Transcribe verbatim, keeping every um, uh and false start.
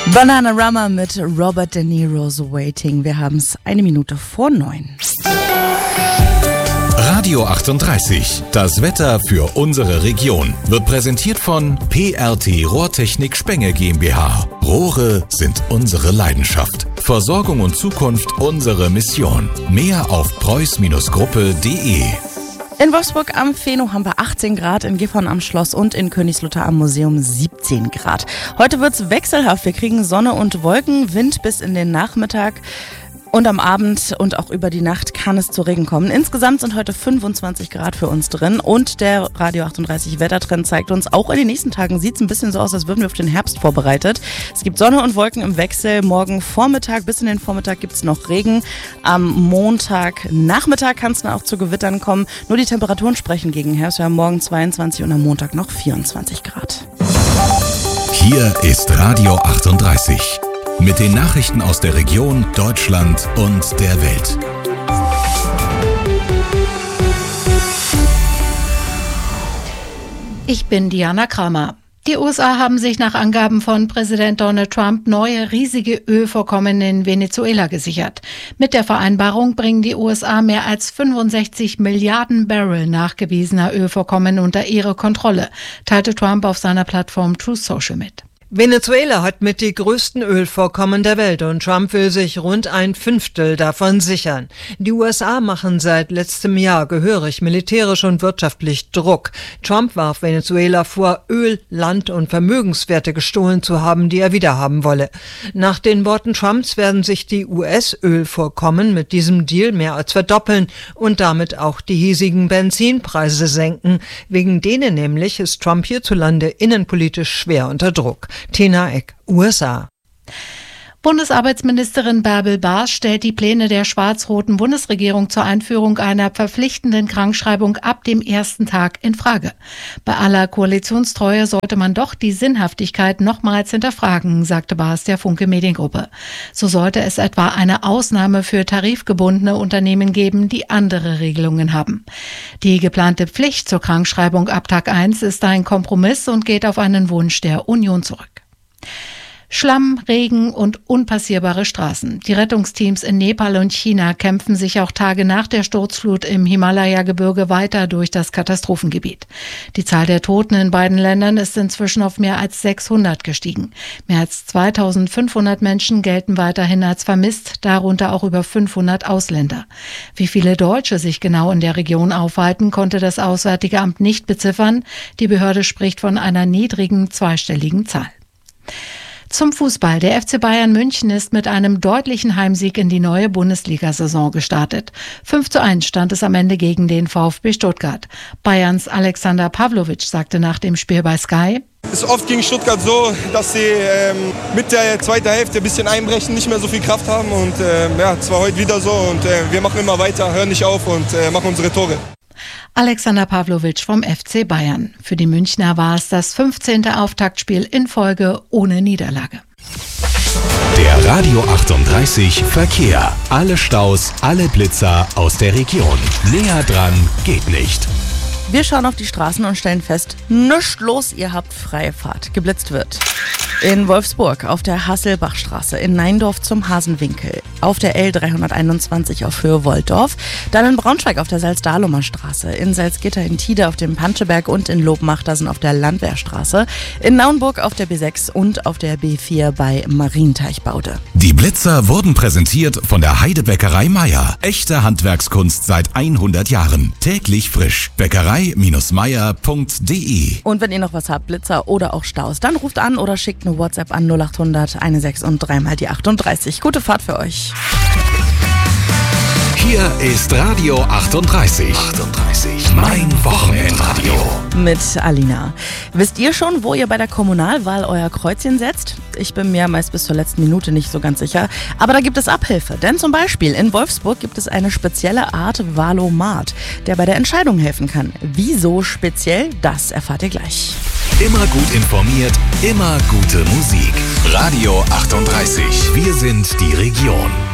Bananarama mit Robert De Niro's Waiting. Wir haben es eine Minute vor neun. Radio achtunddreißig, das Wetter für unsere Region, wird präsentiert von P R T Rohrtechnik Spenge GmbH. Rohre sind unsere Leidenschaft. Versorgung und Zukunft unsere Mission. Mehr auf preuß Gruppe punkt de. In Wolfsburg am Feno haben wir achtzehn Grad, in Gifhorn am Schloss und in Königslutter am Museum siebzehn Grad. Heute wird's wechselhaft. Wir kriegen Sonne und Wolken, Wind bis in den Nachmittag. Und am Abend und auch über die Nacht kann es zu Regen kommen. Insgesamt sind heute fünfundzwanzig Grad für uns drin. Und der Radio achtunddreißig Wettertrend zeigt uns, auch in den nächsten Tagen sieht es ein bisschen so aus, als würden wir auf den Herbst vorbereitet. Es gibt Sonne und Wolken im Wechsel. Morgen Vormittag bis in den Vormittag gibt es noch Regen. Am Montag Nachmittag kann es dann auch zu Gewittern kommen. Nur die Temperaturen sprechen gegen Herbst. Wir haben morgen zweiundzwanzig und am Montag noch vierundzwanzig Grad. Hier ist Radio achtunddreißig. Mit den Nachrichten aus der Region, Deutschland und der Welt. Ich bin Diana Kramer. Die U S A haben sich nach Angaben von Präsident Donald Trump neue riesige Ölvorkommen in Venezuela gesichert. Mit der Vereinbarung bringen die U S A mehr als fünfundsechzig Milliarden Barrel nachgewiesener Ölvorkommen unter ihre Kontrolle, teilte Trump auf seiner Plattform Truth Social mit. Venezuela hat mit die größten Ölvorkommen der Welt und Trump will sich rund ein Fünftel davon sichern. Die U S A machen seit letztem Jahr gehörig militärisch und wirtschaftlich Druck. Trump warf Venezuela vor, Öl, Land und Vermögenswerte gestohlen zu haben, die er wiederhaben wolle. Nach den Worten Trumps werden sich die U S-Ölvorkommen mit diesem Deal mehr als verdoppeln und damit auch die hiesigen Benzinpreise senken. Wegen denen nämlich ist Trump hierzulande innenpolitisch schwer unter Druck. Tina Eck, U S A. Bundesarbeitsministerin Bärbel Baas stellt die Pläne der schwarz-roten Bundesregierung zur Einführung einer verpflichtenden Krankschreibung ab dem ersten Tag in Frage. Bei aller Koalitionstreue sollte man doch die Sinnhaftigkeit nochmals hinterfragen, sagte Baas der Funke Mediengruppe. So sollte es etwa eine Ausnahme für tarifgebundene Unternehmen geben, die andere Regelungen haben. Die geplante Pflicht zur Krankschreibung ab Tag eins ist ein Kompromiss und geht auf einen Wunsch der Union zurück. Schlamm, Regen und unpassierbare Straßen. Die Rettungsteams in Nepal und China kämpfen sich auch Tage nach der Sturzflut im Himalaya-Gebirge weiter durch das Katastrophengebiet. Die Zahl der Toten in beiden Ländern ist inzwischen auf mehr als sechshundert gestiegen. Mehr als zweitausendfünfhundert Menschen gelten weiterhin als vermisst, darunter auch über fünfhundert Ausländer. Wie viele Deutsche sich genau in der Region aufhalten, konnte das Auswärtige Amt nicht beziffern. Die Behörde spricht von einer niedrigen zweistelligen Zahl. Zum Fußball. Der F C Bayern München ist mit einem deutlichen Heimsieg in die neue Bundesliga-Saison gestartet. fünf zu eins stand es am Ende gegen den VfB Stuttgart. Bayerns Alexander Pavlovic sagte nach dem Spiel bei Sky: Es ist oft gegen Stuttgart so, dass sie ähm, mit der zweiten Hälfte ein bisschen einbrechen, nicht mehr so viel Kraft haben. Und ähm, ja, es war heute wieder so. Und äh, wir machen immer weiter, hören nicht auf und äh, machen unsere Tore. Alexander Pavlovic vom F C Bayern. Für die Münchner war es das fünfzehnte Auftaktspiel in Folge ohne Niederlage. Der Radio achtunddreißig Verkehr. Alle Staus, alle Blitzer aus der Region. Näher dran geht nicht. Wir schauen auf die Straßen und stellen fest, nichts los, ihr habt freie Fahrt. Geblitzt wird. In Wolfsburg auf der Hasselbachstraße, in Neindorf zum Hasenwinkel, auf der L dreihunderteinundzwanzig auf Höhe Wolldorf, dann in Braunschweig auf der Salzdahlumer Straße, in Salzgitter in Tide auf dem Panscheberg und in Lobmachtersen auf der Landwehrstraße, in Naunburg auf der B sechs und auf der B vier bei Marienteichbaude. Die Blitzer wurden präsentiert von der Heidebäckerei Meier. Echte Handwerkskunst seit hundert Jahren. Täglich frisch. Bäckerei Meier punkt de. Und wenn ihr noch was habt, Blitzer oder auch Staus, dann ruft an oder schickt eine WhatsApp an null achthundert sechzehn und dreimal die achtunddreißig. Gute Fahrt für euch. Hier ist Radio achtunddreißig. achtunddreißig. Mein Wochenendradio. Mit Alina. Wisst ihr schon, wo ihr bei der Kommunalwahl euer Kreuzchen setzt? Ich bin mir meist bis zur letzten Minute nicht so ganz sicher. Aber da gibt es Abhilfe. Denn zum Beispiel in Wolfsburg gibt es eine spezielle Art Valomat, der bei der Entscheidung helfen kann. Wieso speziell? Das erfahrt ihr gleich. Immer gut informiert, immer gute Musik. Radio achtunddreißig. Wir sind die Region.